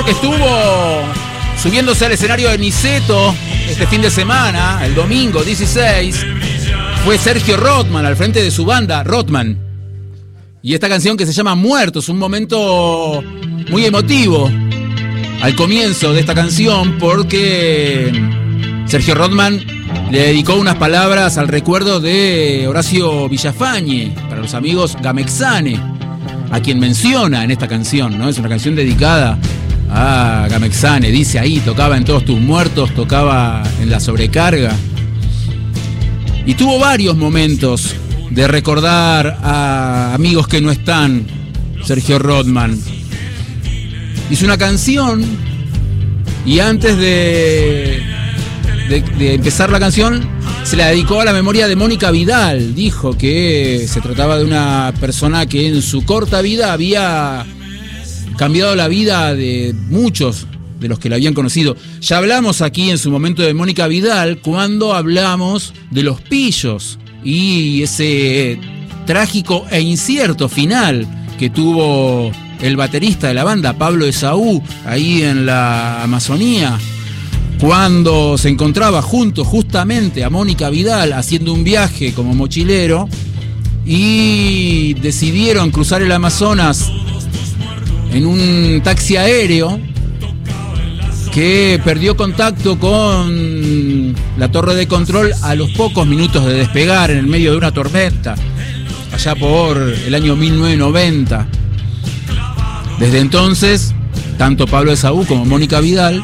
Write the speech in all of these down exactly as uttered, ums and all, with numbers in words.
que estuvo subiéndose al escenario de Niceto este fin de semana, el domingo dieciséis, fue Sergio Rothman al frente de su banda, Rothman. Y esta canción que se llama Muertos, un momento muy emotivo al comienzo de esta canción, porque Sergio Rothman le dedicó unas palabras al recuerdo de Horacio Villafañe, para los amigos Gamexane, a quien menciona en esta canción, ¿no? Es una canción dedicada a Gamexane, dice ahí, tocaba en Todos tus muertos, tocaba en La sobrecarga. Y tuvo varios momentos de recordar a amigos que no están, Sergio Rothman. Hizo una canción y antes de, de, de empezar la canción se la dedicó a la memoria de Mónica Vidal. Dijo que se trataba de una persona que en su corta vida había cambiado la vida de muchos de los que la habían conocido. Ya hablamos aquí en su momento de Mónica Vidal cuando hablamos de Los Pillos y ese trágico e incierto final que tuvo el baterista de la banda, Pablo Esaú, ahí en la Amazonía, cuando se encontraba junto justamente a Mónica Vidal haciendo un viaje como mochilero y decidieron cruzar el Amazonas en un taxi aéreo que perdió contacto con la torre de control a los pocos minutos de despegar en el medio de una tormenta, allá por el año mil novecientos noventa. Desde entonces, tanto Pablo Esaú como Mónica Vidal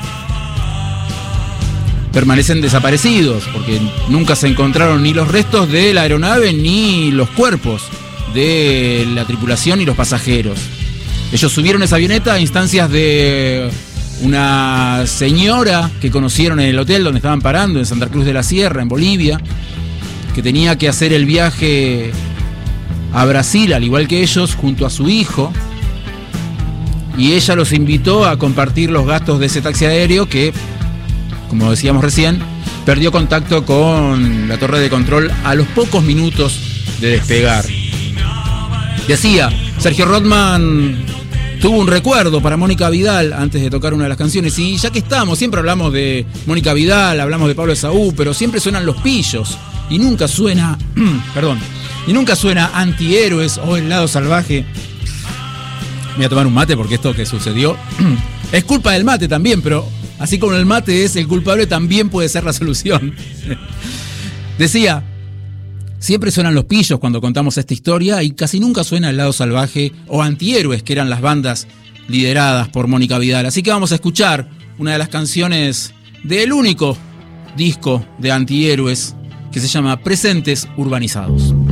permanecen desaparecidos, porque nunca se encontraron ni los restos de la aeronave ni los cuerpos de la tripulación y los pasajeros. Ellos subieron esa avioneta a instancias de una señora que conocieron en el hotel donde estaban parando, en Santa Cruz de la Sierra, en Bolivia, que tenía que hacer el viaje a Brasil, al igual que ellos, junto a su hijo, y ella los invitó a compartir los gastos de ese taxi aéreo que, como decíamos recién, perdió contacto con la torre de control a los pocos minutos de despegar. Decía, Sergio Rothman tuvo un recuerdo para Mónica Vidal antes de tocar una de las canciones, y ya que estamos, siempre hablamos de Mónica Vidal, hablamos de Pablo Esaú, pero siempre suenan Los Pillos y nunca suena, perdón, y nunca suena Antihéroes o El lado salvaje. Me voy a tomar un mate porque esto que sucedió es culpa del mate también, pero así como el mate es el culpable, también puede ser la solución. Decía, siempre suenan Los Pillos cuando contamos esta historia y casi nunca suena El lado salvaje o Antihéroes, que eran las bandas lideradas por Mónica Vidal. Así que vamos a escuchar una de las canciones del único disco de Antihéroes, que se llama Presentes Urbanizados.